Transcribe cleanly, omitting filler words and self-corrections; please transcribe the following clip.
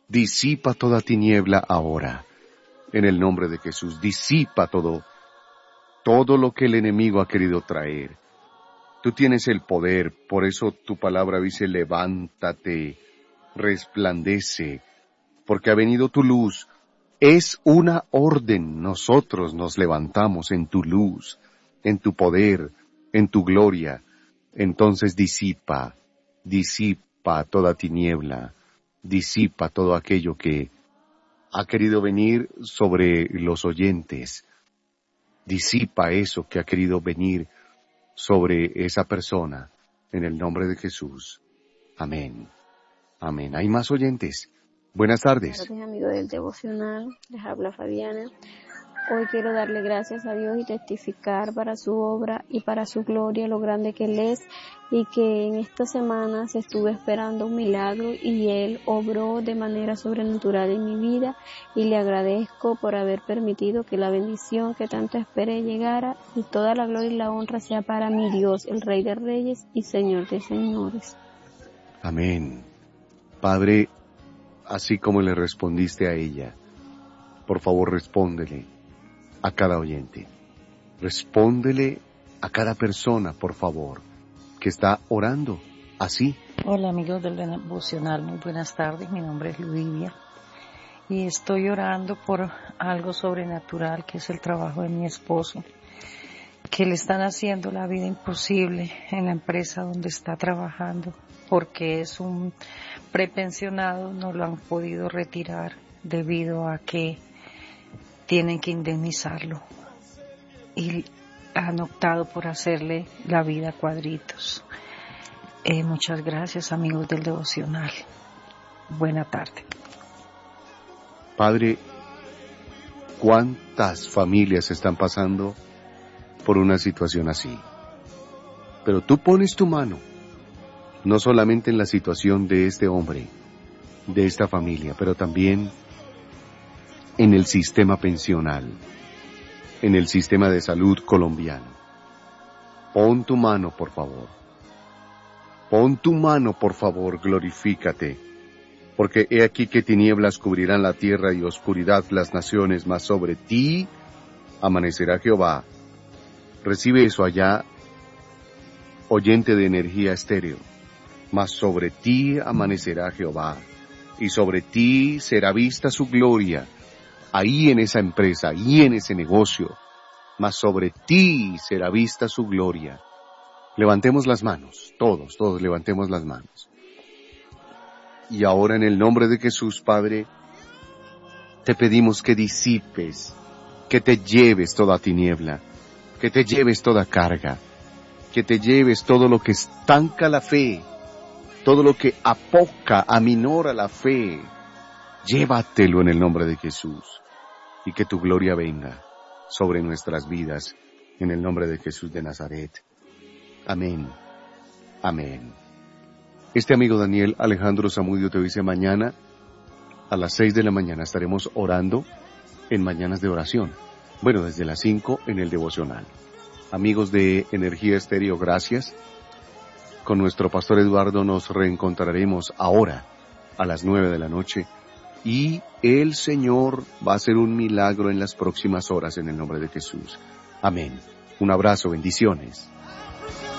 Disipa toda tiniebla ahora. En el nombre de Jesús, disipa todo lo que el enemigo ha querido traer. Tú tienes el poder, por eso tu palabra dice, levántate, resplandece, porque ha venido tu luz. Es una orden, nosotros nos levantamos en tu luz, en tu poder, en tu gloria. Entonces disipa toda tiniebla, disipa todo aquello que ha querido venir sobre los oyentes. Disipa eso que ha querido venir sobre esa persona, en el nombre de Jesús. Amén. Amén. ¿Hay más oyentes? Buenas tardes. Buenas tardes, amigos del devocional. Les habla Fabiana. Hoy quiero darle gracias a Dios y testificar para su obra y para su gloria lo grande que Él es, y que en esta semana se estuve esperando un milagro y Él obró de manera sobrenatural en mi vida, y le agradezco por haber permitido que la bendición que tanto esperé llegara, y toda la gloria y la honra sea para mi Dios, el Rey de Reyes y Señor de Señores. Amén. Padre, así como le respondiste a ella, por favor respóndele a cada oyente. Respóndele a cada persona, por favor, que está orando así. Hola amigos del devocional, muy buenas tardes, mi nombre es Ludivia y estoy orando por algo sobrenatural que es el trabajo de mi esposo, que le están haciendo la vida imposible en la empresa donde está trabajando porque es un prepensionado, no lo han podido retirar debido a que tienen que indemnizarlo y han optado por hacerle la vida a cuadritos. Muchas gracias amigos del devocional. Buena tarde. Padre, ¿cuántas familias están pasando por una situación así? Pero tú pones tu mano, no solamente en la situación de este hombre, de esta familia, pero también en el sistema pensional, en el sistema de salud colombiano. Pon tu mano, por favor. Pon tu mano, por favor, glorifícate. Porque he aquí que tinieblas cubrirán la tierra y oscuridad las naciones, mas sobre ti amanecerá Jehová. Recibe eso allá, oyente de Energía Estéreo. Mas sobre ti amanecerá Jehová, y sobre ti será vista su gloria, ahí en esa empresa, ahí en ese negocio, mas sobre ti será vista su gloria. Levantemos las manos, todos levantemos las manos. Y ahora en el nombre de Jesús, Padre, te pedimos que disipes, que te lleves toda tiniebla, que te lleves toda carga, que te lleves todo lo que estanca la fe, todo lo que apoca, aminora la fe. Llévatelo en el nombre de Jesús, y que tu gloria venga sobre nuestras vidas, en el nombre de Jesús de Nazaret. Amén. Amén. Este amigo Daniel Alejandro Zamudio te dice: mañana a las 6 de la mañana estaremos orando en Mañanas de Oración. Bueno, desde las 5 en el devocional. Amigos de Energía Estéreo, gracias. Con nuestro pastor Eduardo nos reencontraremos ahora a las 9 de la noche. Y el Señor va a hacer un milagro en las próximas horas en el nombre de Jesús. Amén. Un abrazo, bendiciones.